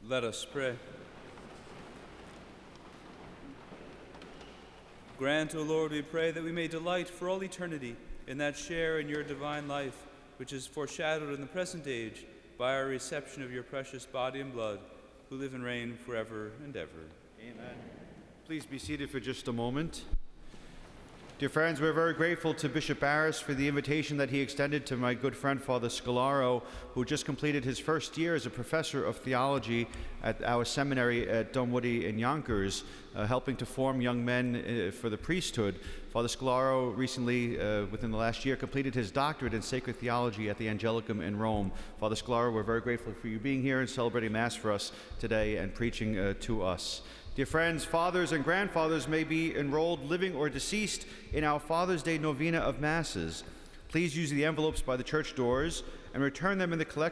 Let us pray. Grant, O Lord, we pray, that we may delight for all eternity in that share in your divine life, which is foreshadowed in the present age by our reception of your precious body and blood, who live and reign forever and ever. Amen. Please be seated for just a moment. Dear friends, we're very grateful to Bishop Barris for the invitation that he extended to my good friend Father Scalaro, who just completed his first year as a professor of theology at our seminary at Dunwoody in Yonkers, helping to form young men for the priesthood. Father Scalaro recently, within the last year, completed his doctorate in sacred theology at the Angelicum in Rome. Father Scalaro, we're very grateful for you being here and celebrating Mass for us today and preaching to us. Dear friends, fathers and grandfathers may be enrolled, living or deceased, in our Father's Day Novena of Masses. Please use the envelopes by the church doors and return them in the collection